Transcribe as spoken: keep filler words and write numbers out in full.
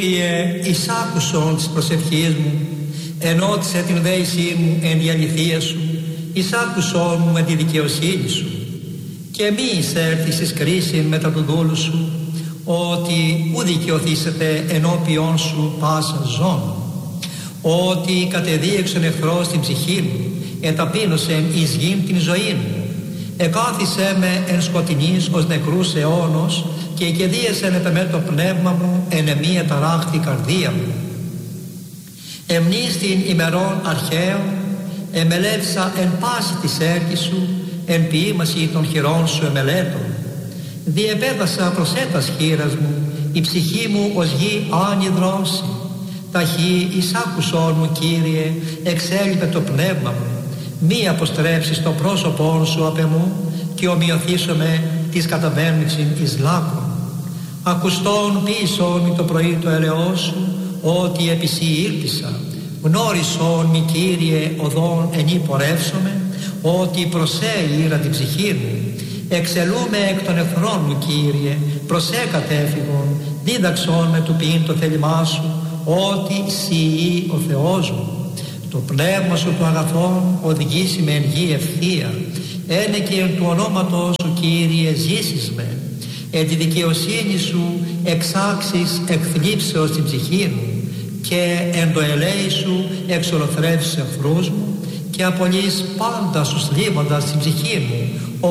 Κύριε, εισάκουσον της προσευχής μου, ενώτισε την δέησή μου εν η αληθεία σου, εισάκουσον μου εν τη δικαιοσύνη σου, και μη εισέρθεις εις κρίση μετά του δούλου σου, ότι ου δικαιωθήσετε ενώπιον σου πάσα ζών, ότι κατεδίεξον εχθρός την ψυχή μου, εταπείνωσεν εις γην την ζωή μου, εκάθισε με εν σκοτεινής ως νεκρούς αιώνος, και εκεδίεσεν επ' το πνεύμα μου εν εμία ταράχτη καρδία μου. Εμνείς την ημερών αρχαίων, εμελέτησα εν πάση της έργης σου, εν ποίημαση των χειρών σου εμελέτων. Διεπέτασα προσέτας χείρας μου, η ψυχή μου ως γη άνη δρόση. Ταχύ εισάκουσόν μου, Κύριε, εξέλιπε το πνεύμα μου, μη αποστρέψεις το πρόσωπόν σου απ' εμού, και ομοιωθήσομαι της καταβαίννησιν εις λάκων. Ακουστόν πείσον μη το πρωί το ελαιό σου, ότι επί σοι ήλπισα. Γνώρισον μη, Κύριε, οδόν ενή πορεύσομαι, ότι προσέ ήρα την ψυχή μου. Εξελούμε εκ των εχθρών μου, Κύριε, προσέ κατέφυγον, δίδαξον με του ποιήν το θέλημά σου, ότι σοι ο Θεός μου. Το πνεύμα σου του αγαθών οδηγήσει με εν γη ευθεία, ένε και εν του ονόματος σου, Κύριε, ζήσεις με. Εν τη δικαιοσύνη σου εξάξεις εκθλίψεως την ψυχή μου, και εν το ελέη σου εξολοθρεύσεις εχθρούς μου, και απολύεις πάντα σου σλίβοντας την ψυχή μου,